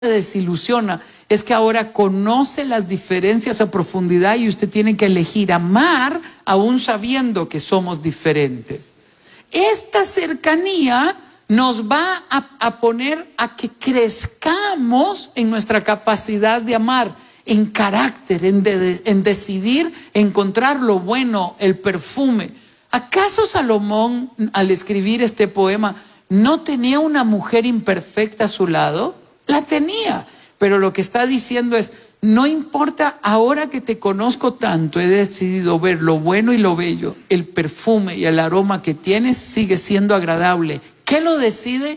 desilusiona es que ahora conoce las diferencias a profundidad y usted tiene que elegir amar aún sabiendo que somos diferentes. Esta cercanía nos va a poner a que crezcamos en nuestra capacidad de amar, en carácter, en decidir encontrar lo bueno, el perfume. ¿Acaso Salomón, al escribir este poema, no tenía una mujer imperfecta a su lado? La tenía, pero lo que está diciendo es: no importa, ahora que te conozco tanto, he decidido ver lo bueno y lo bello. El perfume y el aroma que tienes sigue siendo agradable. ¿Qué lo decide?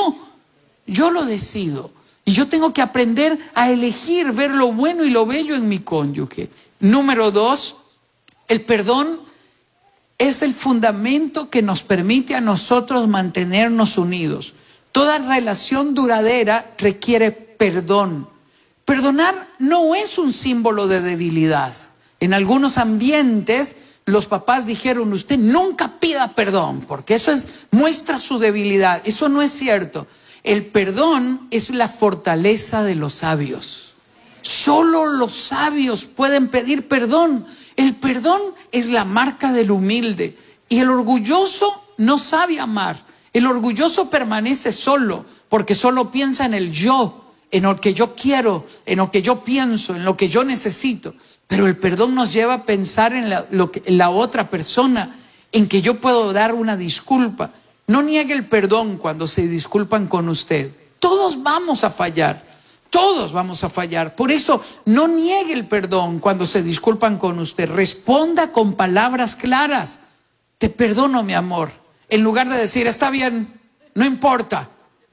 Yo lo decido. Y yo tengo que aprender a elegir ver lo bueno y lo bello en mi cónyuge. Número 2, el perdón es el fundamento que nos permite a nosotros mantenernos unidos. Toda relación duradera requiere perdón. Perdonar no es un símbolo de debilidad. En algunos ambientes los papás dijeron: usted nunca pida perdón, porque eso muestra su debilidad. Eso no es cierto. El perdón es la fortaleza de los sabios. Solo los sabios pueden pedir perdón. El perdón es la marca del humilde. Y el orgulloso no sabe amar. El orgulloso permanece solo, porque solo piensa en el yo, en lo que yo quiero, en lo que yo pienso, en lo que yo necesito. Pero el perdón nos lleva a pensar en la otra persona, en que yo puedo dar una disculpa. No niegue el perdón cuando se disculpan con usted. Todos vamos a fallar. Todos vamos a fallar. Por eso, no niegue el perdón cuando se disculpan con usted. Responda con palabras claras. Te perdono, mi amor. En lugar de decir: está bien, no importa.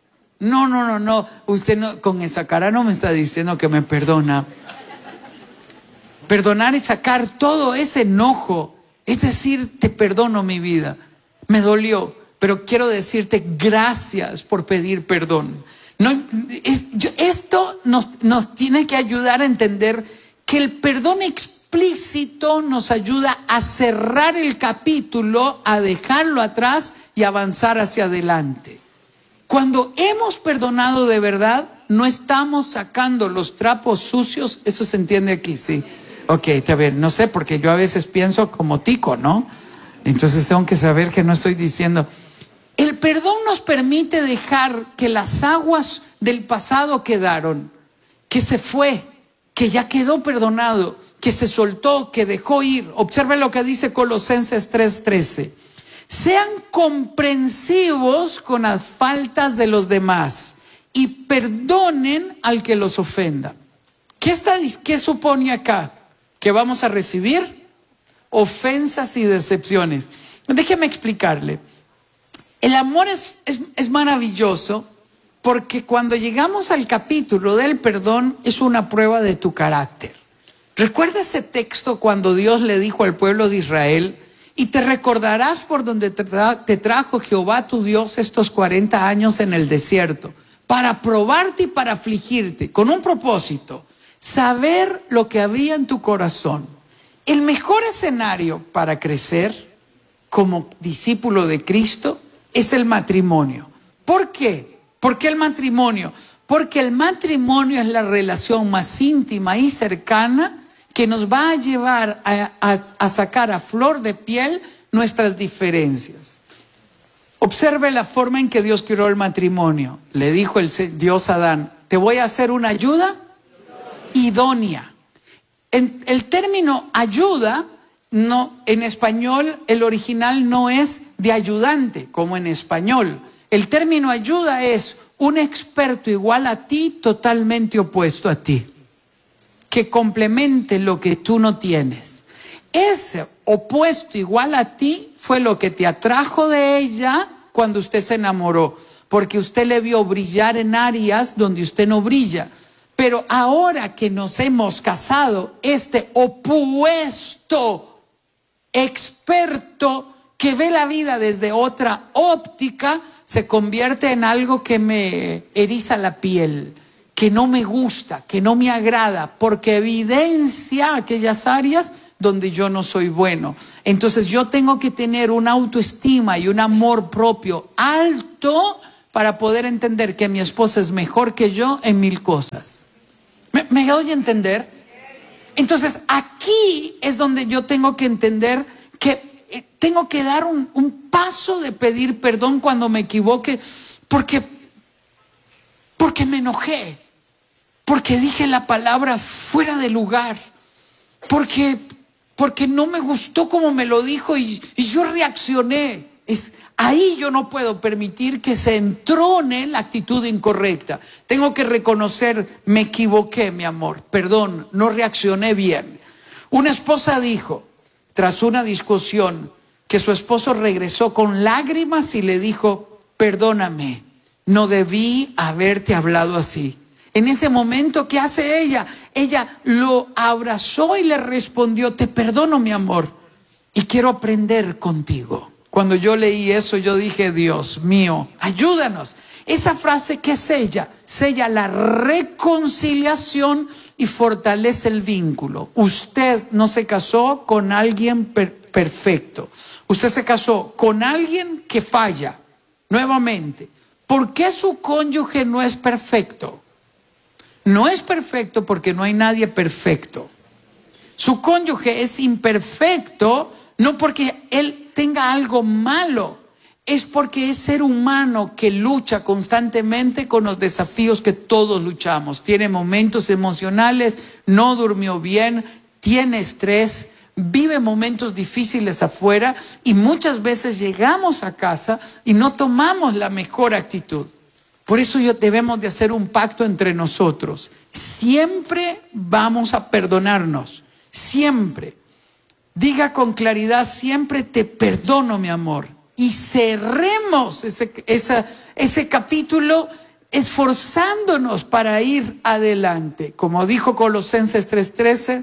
No. Usted no, con esa cara no me está diciendo que me perdona. Perdonar es sacar todo ese enojo. Es decir: te perdono, mi vida. Me dolió, pero quiero decirte gracias por pedir perdón. Esto nos tiene que ayudar a entender que el perdón explícito nos ayuda a cerrar el capítulo, a dejarlo atrás y avanzar hacia adelante. Cuando hemos perdonado de verdad, no estamos sacando los trapos sucios. Eso se entiende aquí, sí. Ok, está bien. No sé, porque yo a veces pienso como tico, ¿no? Entonces tengo que saber que no estoy diciendo. El perdón nos permite dejar que las aguas del pasado quedaron, que se fue, que ya quedó perdonado, que se soltó, que dejó ir. Observe lo que dice Colosenses 3:13. Sean comprensivos con las faltas de los demás y perdonen al que los ofenda. ¿Qué supone acá? ¿Que vamos a recibir ofensas y decepciones? Déjeme explicarle. El amor es maravilloso, porque cuando llegamos al capítulo del perdón es una prueba de tu carácter. Recuerda ese texto cuando Dios le dijo al pueblo de Israel: y te recordarás por donde te trajo Jehová tu Dios estos 40 años en el desierto, para probarte y para afligirte, con un propósito: saber lo que había en tu corazón. El mejor escenario para crecer como discípulo de Cristo es el matrimonio. ¿Por qué? ¿Por qué el matrimonio? Porque el matrimonio es la relación más íntima y cercana que nos va a llevar a sacar a flor de piel nuestras diferencias. Observe la forma en que Dios creó el matrimonio. Le dijo Dios a Adán: te voy a hacer una ayuda idónea. El término ayuda, no, en español el original no es de ayudante como en español. El término ayuda es un experto igual a ti, totalmente opuesto a ti, que complemente lo que tú no tienes. Ese opuesto igual a ti fue lo que te atrajo de ella cuando usted se enamoró, porque usted le vio brillar en áreas donde usted no brilla. Pero ahora que nos hemos casado, este opuesto experto que ve la vida desde otra óptica se convierte en algo que me eriza la piel, que no me gusta, que no me agrada, porque evidencia aquellas áreas donde yo no soy bueno. Entonces yo tengo que tener una autoestima y un amor propio alto para poder entender que mi esposa es mejor que yo en 1000 cosas. ¿Me doy a entender? Entonces aquí es donde yo tengo que entender que tengo que dar un paso de pedir perdón cuando me equivoque, porque me enojé, porque dije la palabra fuera de lugar, porque no me gustó como me lo dijo y yo reaccioné. Ahí yo no puedo permitir que se entrone la actitud incorrecta. Tengo que reconocer, me equivoqué, mi amor, perdón, no reaccioné bien. Una esposa dijo, tras una discusión, que su esposo regresó con lágrimas y le dijo, perdóname, no debí haberte hablado así. En ese momento, ¿qué hace ella? Ella lo abrazó y le respondió, te perdono, mi amor, y quiero aprender contigo. Cuando yo leí eso, yo dije, Dios mío, ayúdanos. Esa frase, ¿qué sella? Sella la reconciliación y fortalece el vínculo. Usted no se casó con alguien perfecto. Usted se casó con alguien que falla. Nuevamente, ¿por qué su cónyuge no es perfecto? No es perfecto porque no hay nadie perfecto. Su cónyuge es imperfecto no porque él tenga algo malo, es porque es ser humano que lucha constantemente con los desafíos que todos luchamos. Tiene momentos emocionales, no durmió bien, tiene estrés, vive momentos difíciles afuera y muchas veces llegamos a casa y no tomamos la mejor actitud. Por eso debemos de hacer un pacto entre nosotros. Siempre vamos a perdonarnos, siempre. Diga con claridad, siempre te perdono, mi amor. Y cerremos ese capítulo esforzándonos para ir adelante. Como dijo Colosenses 3:13,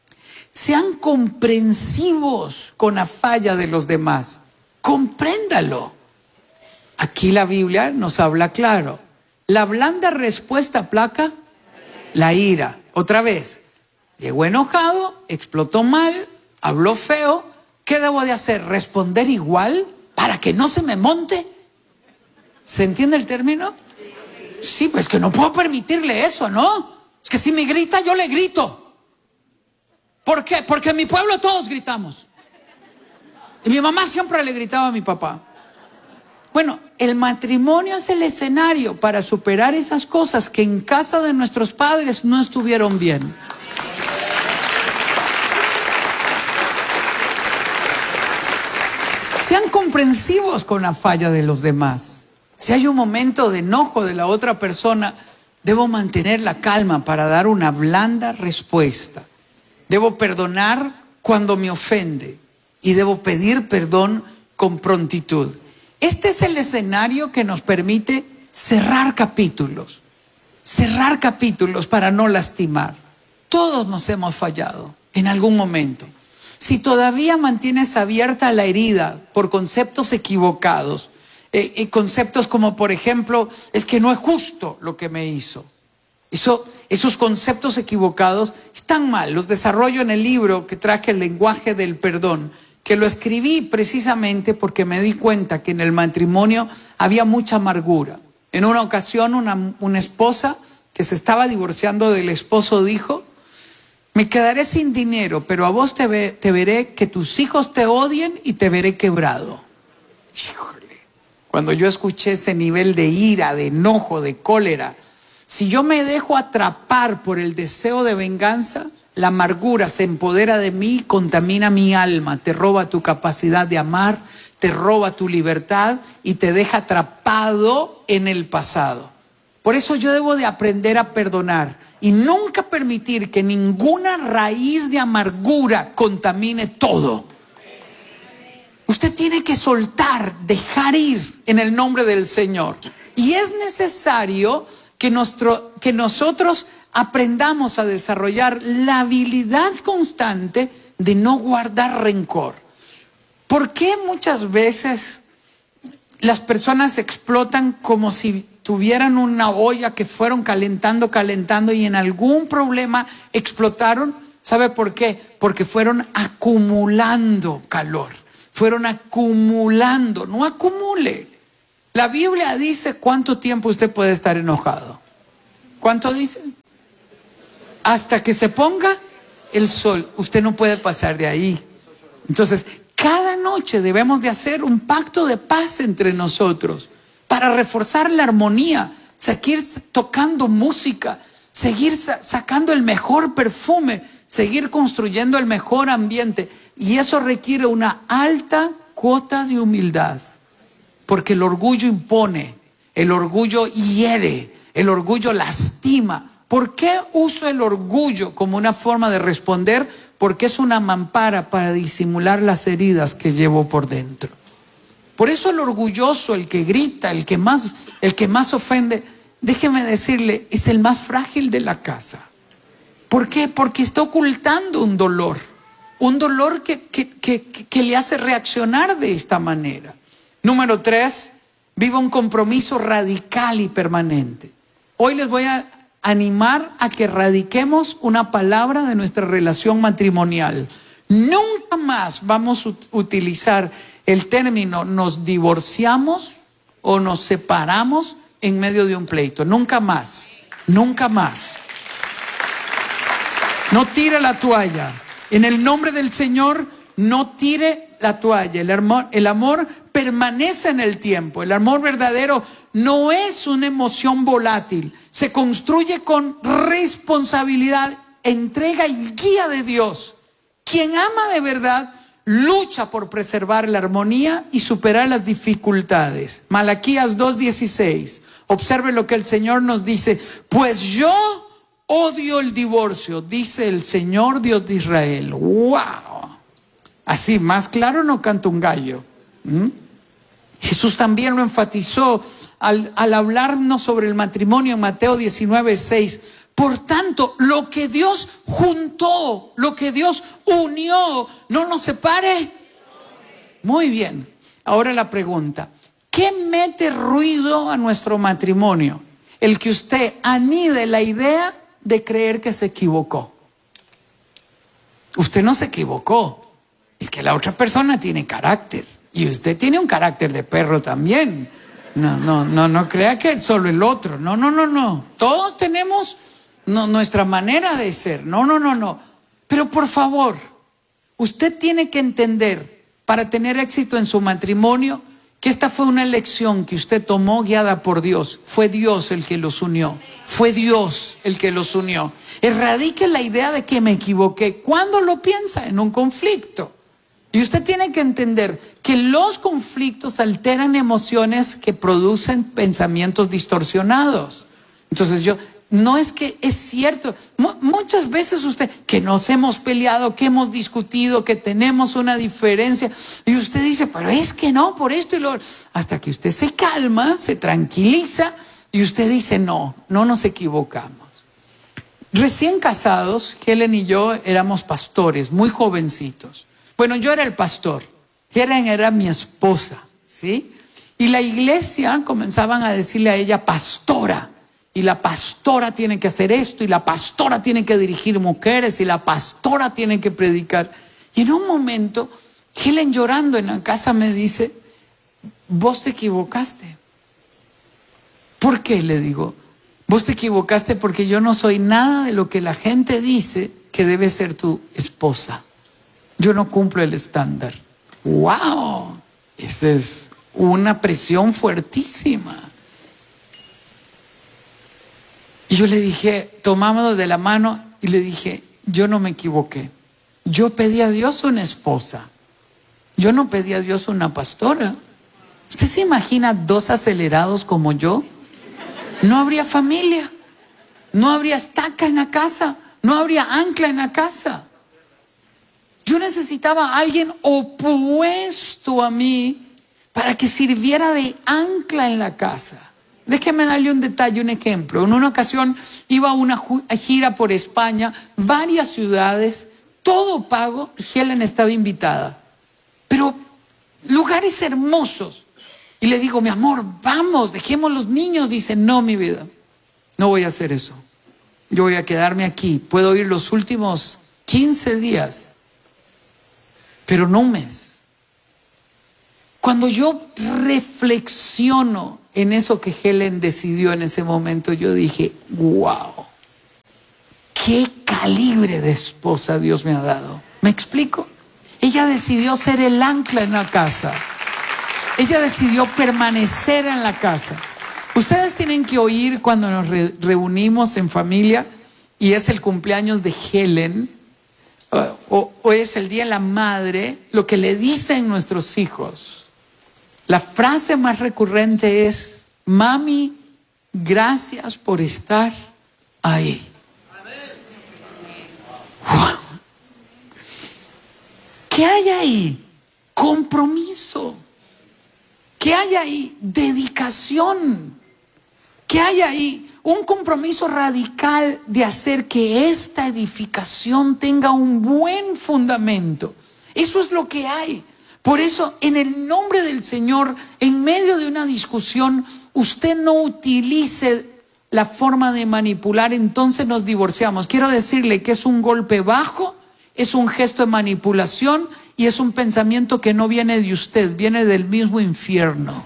sean comprensivos con la falla de los demás. Compréndalo. Aquí la Biblia nos habla claro. La blanda respuesta aplaca la ira. Otra vez, llegó enojado, explotó mal, habló feo. ¿Qué debo de hacer? ¿Responder igual para que no se me monte? ¿Se entiende el término? Sí, pues que no puedo permitirle eso, ¿no? Es que si me grita, yo le grito. ¿Por qué? Porque en mi pueblo todos gritamos. Y mi mamá siempre le gritaba a mi papá. Bueno, el matrimonio es el escenario para superar esas cosas que en casa de nuestros padres no estuvieron bien. Sean comprensivos con la falla de los demás. Si hay un momento de enojo de la otra persona, debo mantener la calma para dar una blanda respuesta. Debo perdonar cuando me ofende y debo pedir perdón con prontitud. Este es el escenario que nos permite cerrar capítulos para no lastimar. Todos nos hemos fallado en algún momento. Si todavía mantienes abierta la herida por conceptos equivocados, conceptos como por ejemplo, es que no es justo lo que me hizo. Esos conceptos equivocados están mal. Los desarrollo en el libro que traje, El lenguaje del perdón, que lo escribí precisamente porque me di cuenta que en el matrimonio había mucha amargura. En una ocasión una esposa que se estaba divorciando del esposo dijo, me quedaré sin dinero, pero a vos te veré que tus hijos te odien y te veré quebrado. Híjole, cuando yo escuché ese nivel de ira, de enojo, de cólera, si yo me dejo atrapar por el deseo de venganza, la amargura se empodera de mí y contamina mi alma, te roba tu capacidad de amar, te roba tu libertad y te deja atrapado en el pasado. Por eso yo debo de aprender a perdonar y nunca permitir que ninguna raíz de amargura contamine todo. Usted tiene que soltar, dejar ir en el nombre del Señor. Y es necesario que nosotros aprendamos a desarrollar la habilidad constante de no guardar rencor. ¿Por qué muchas veces las personas explotan como si tuvieran una olla que fueron calentando y en algún problema explotaron? ¿Sabe por qué? Porque fueron acumulando calor, fueron acumulando. No acumule. La Biblia dice cuánto tiempo usted puede estar enojado. ¿Cuánto dice? Hasta que se ponga el sol. Usted no puede pasar de ahí. Entonces, cada noche debemos de hacer un pacto de paz entre nosotros para reforzar la armonía, seguir tocando música, seguir sacando el mejor perfume, seguir construyendo el mejor ambiente. Y eso requiere una alta cuota de humildad, porque el orgullo impone, el orgullo hiere, el orgullo lastima. ¿Por qué uso el orgullo como una forma de responder? Porque es una mampara para disimular las heridas que llevo por dentro. Por eso el orgulloso, el que grita, el que más ofende, déjeme decirle, es el más frágil de la casa. ¿Por qué? Porque está ocultando un dolor que le hace reaccionar de esta manera. Número 3, viva un compromiso radical y permanente. Hoy les voy a animar a que radiquemos una palabra de nuestra relación matrimonial. Nunca más vamos a utilizar el término nos divorciamos o nos separamos en medio de un pleito. Nunca más, nunca más. No tire la toalla. En el nombre del Señor, no tire la toalla. El amor permanece en el tiempo. El amor verdadero no es una emoción volátil. Se construye con responsabilidad, entrega y guía de Dios. Quien ama de verdad lucha por preservar la armonía y superar las dificultades. Malaquías 2:16. Observe lo que el Señor nos dice. Pues yo odio el divorcio, dice el Señor Dios de Israel. ¡Wow! Así, más claro no canta un gallo. Jesús también lo enfatizó al hablarnos sobre el matrimonio en Mateo 19:6. Por tanto, lo que Dios juntó, lo que Dios unió, no nos separe. Muy bien. Ahora la pregunta: ¿qué mete ruido a nuestro matrimonio? El que usted anide la idea de creer que se equivocó. Usted no se equivocó. Es que la otra persona tiene carácter. Y usted tiene un carácter de perro también. No crea que es solo el otro. No. Todos tenemos nuestra manera de ser. No. Pero por favor, usted tiene que entender, para tener éxito en su matrimonio, que esta fue una elección que usted tomó guiada por Dios. Fue Dios el que los unió. Fue Dios el que los unió. Erradique la idea de que me equivoqué. ¿Cuándo lo piensa? En un conflicto. Y usted tiene que entender que los conflictos alteran emociones que producen pensamientos distorsionados. Entonces no es que es cierto. Muchas veces usted, que nos hemos peleado, que hemos discutido, que tenemos una diferencia, y usted dice, pero es que no, por esto y lo otro. Hasta que usted se calma, se tranquiliza, y usted dice, no nos equivocamos. Recién casados, Helen y yo éramos pastores, muy jovencitos. Bueno, yo era el pastor, Helen era mi esposa, ¿sí? Y la iglesia comenzaban a decirle a ella pastora. Y la pastora tiene que hacer esto, y la pastora tiene que dirigir mujeres, y la pastora tiene que predicar. Y en un momento, Helen llorando en la casa me dice, vos te equivocaste. ¿Por qué? Le digo, vos te equivocaste porque yo no soy nada de lo que la gente dice que debe ser tu esposa. Yo no cumplo el estándar. ¡Wow! Esa es una presión fuertísima. Y yo le dije, tomámonos de la mano y le dije, yo no me equivoqué. Yo pedí a Dios una esposa. Yo no pedí a Dios una pastora. ¿Usted se imagina dos acelerados como yo? No habría familia. No habría estaca en la casa. No habría ancla en la casa. Yo necesitaba a alguien opuesto a mí para que sirviera de ancla en la casa. Déjeme darle un detalle, un ejemplo. En una ocasión iba a una gira por España, varias ciudades, todo pago, y Helen estaba invitada. Pero lugares hermosos. Y le digo, mi amor, vamos, dejemos los niños. Dice, no, mi vida, no voy a hacer eso. Yo voy a quedarme aquí. Puedo ir los últimos 15 días, pero no un mes. Cuando yo reflexiono en eso que Helen decidió en ese momento, yo dije, wow, qué calibre de esposa Dios me ha dado. ¿Me explico? Ella decidió ser el ancla en la casa. Ella decidió permanecer en la casa. Ustedes tienen que oír cuando nos reunimos en familia y es el cumpleaños de Helen o es el Día de la Madre, lo que le dicen nuestros hijos. La frase más recurrente es: mami, gracias por estar ahí. Wow. ¿Qué hay ahí? Compromiso. ¿Qué hay ahí? Dedicación. ¿Qué hay ahí? Un compromiso radical de hacer que esta edificación tenga un buen fundamento. Eso es lo que hay. Por eso, en el nombre del Señor, en medio de una discusión, usted no utilice la forma de manipular, entonces nos divorciamos. Quiero decirle que es un golpe bajo, es un gesto de manipulación y es un pensamiento que no viene de usted, viene del mismo infierno.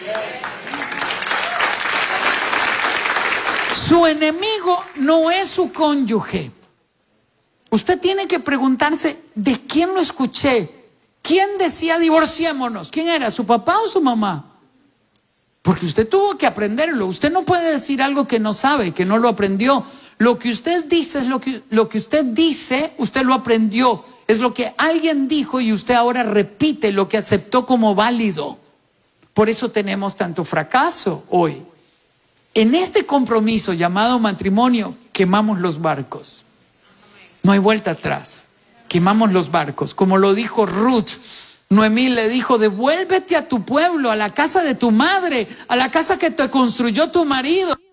Su enemigo no es su cónyuge. Usted tiene que preguntarse, ¿de quién lo escuché? ¿Quién decía divorciémonos? ¿Quién era? ¿Su papá o su mamá? Porque usted tuvo que aprenderlo. Usted no puede decir algo que no sabe, que no lo aprendió. Lo que usted dice es lo que usted dice, usted lo aprendió. Es lo que alguien dijo y usted ahora repite lo que aceptó como válido. Por eso tenemos tanto fracaso hoy. En este compromiso llamado matrimonio, quemamos los barcos. No hay vuelta atrás. Quemamos los barcos. Como lo dijo Ruth, Noemí le dijo: devuélvete a tu pueblo, a la casa de tu madre, a la casa que te construyó tu marido.